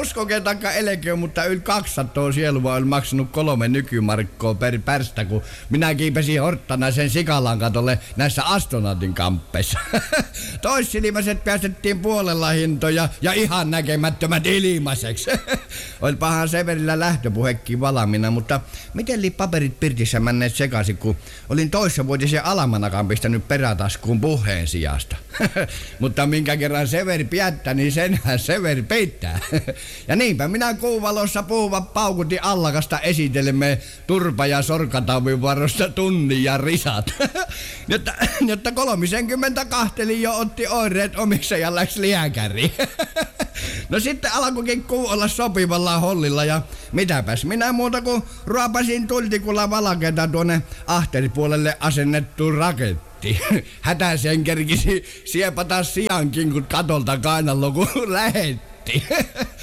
oskoke takka eläke, mutta yli 200 sielua oli maksanut 3 nykymarkkoa per pärstä, kun minä kiipesin horttana sen sikalan katolle näissä astronautin kamppeissa. Toissilmäiset päästettiin puolella hintoja ja ihan näkemättömät ilmaiseksi. Olipahan Severillä lähtöpuhekin valmiina, mutta miten li paperit pirtissä menneet sekaisin, kun olin toissavuotisen alamanakan pistänyt perätaskuun puheen sijasta. Mutta minkä kerran Severi pidättää, niin senhän Severi peittää. Ja niinpä minä kuuvalossa puhuva paukutin allakasta esitelemme turpa- ja sorkatauvin varosta tunnin ja risat. jotta 32 jo otti oireet omiksi ja läks lääkäriin. No sitten alkoikin kuu olla sopivalla hollilla ja mitäpäs minä muuta kuin ruopasin tultikulla valkeeta tuonne ahteripuolelle asennettuun rakettiin. Hätäisen kerkisi siepata siankin kun katolta kainaloon kun lähetti.